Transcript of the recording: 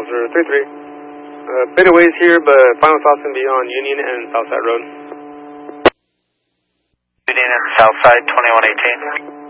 Officer 33. Beta Ways here, but final stops can be on Union and Southside Road. Union and Southside 2118.